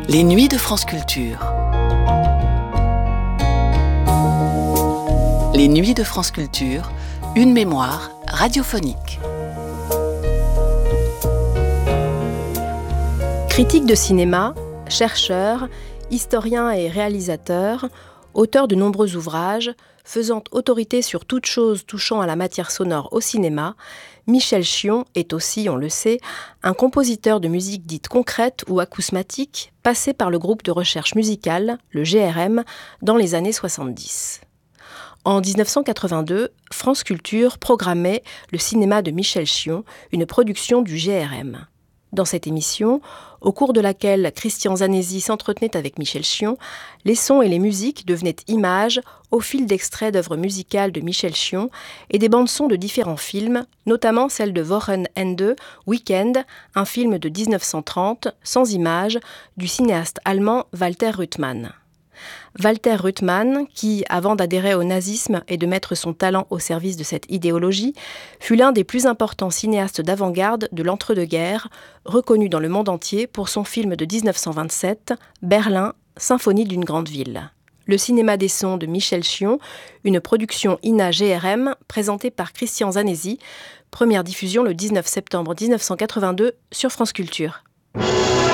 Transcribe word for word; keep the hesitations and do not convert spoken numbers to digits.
Les nuits de France Culture. Les nuits de France Culture, une mémoire radiophonique. Critique de cinéma, chercheur, historien et réalisateur, auteur de nombreux ouvrages, faisant autorité sur toute chose touchant à la matière sonore au cinéma, Michel Chion est aussi, on le sait, un compositeur de musique dite concrète ou acousmatique, passé par le groupe de recherche musicale, le G R M, dans les années soixante-dix. En dix-neuf cent quatre-vingt-deux, France Culture programmait le cinéma de Michel Chion, une production du G R M. Dans cette émission, au cours de laquelle Christian Zanesi s'entretenait avec Michel Chion, les sons et les musiques devenaient images au fil d'extraits d'œuvres musicales de Michel Chion et des bandes-sons de différents films, notamment celle de Wochenende, Weekend, un film de dix-neuf cent trente, sans images, du cinéaste allemand Walter Ruttmann. Walter Ruttmann, qui, avant d'adhérer au nazisme et de mettre son talent au service de cette idéologie, fut l'un des plus importants cinéastes d'avant-garde de l'entre-deux-guerres, reconnu dans le monde entier pour son film de dix-neuf cent vingt-sept, Berlin, Symphonie d'une grande ville. Le cinéma des sons de Michel Chion, une production I N A G R M présentée par Christian Zanesi, première diffusion le dix-neuf septembre dix-neuf cent quatre-vingt-deux sur France Culture.